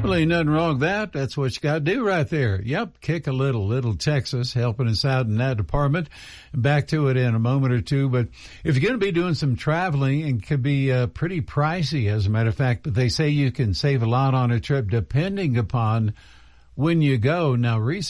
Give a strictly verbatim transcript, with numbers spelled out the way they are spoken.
Certainly nothing wrong with that. That's what you got to do right there. Yep, kick a little. Little Texas helping us out in that department. Back to it in a moment or two. But if you're going to be doing some traveling, it could be uh, pretty pricey, as a matter of fact. But they say you can save a lot on a trip depending upon when you go. Now, recently,